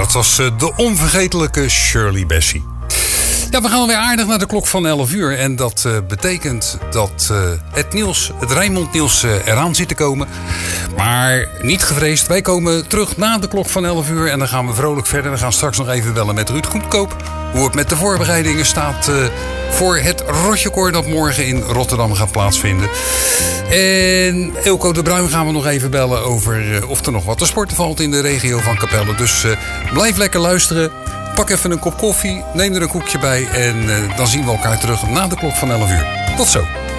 Dat was de onvergetelijke Shirley Bassey. Ja, we gaan weer aardig naar de klok van 11 uur. En dat betekent dat het Rijnmond Nieuws eraan zit te komen. Maar niet gevreesd, wij komen terug na de klok van 11 uur. En dan gaan we vrolijk verder. We gaan straks nog even bellen met Ruud Goedkoop. Hoe het met de voorbereidingen staat voor het Rotjekoor dat morgen in Rotterdam gaat plaatsvinden. En Eelco de Bruin gaan we nog even bellen over of er nog wat te sporten valt in de regio van Capelle. Dus blijf lekker luisteren. Pak even een kop koffie, neem er een koekje bij en dan zien we elkaar terug na de klok van 11 uur. Tot zo.